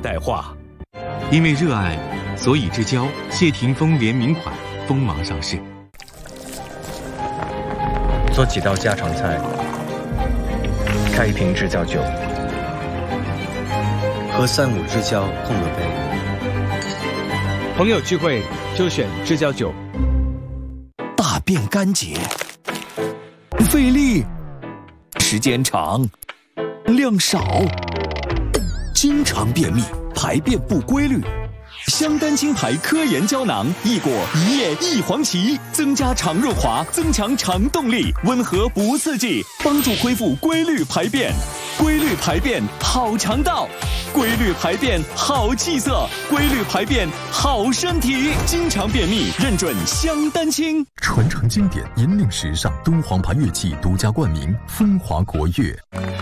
代化。 因为热爱，所以之交谢霆锋联名款锋芒上市。 做几道家常菜，开一瓶知交酒，和3、5知交碰个杯。 朋友聚会就选知交酒。 大便干结，费力，时间长，量少，经常便秘，排便不规律。香丹青牌科研胶囊，益果一叶一黄芪，增加肠润滑，增强肠动力，温和不刺激，帮助恢复规律排便。规律排便好肠道，规律排便好气色，规律排便好身体。经常便秘认准香丹青， 传承经典，引领时尚，敦煌牌乐器独家冠名，风华国乐。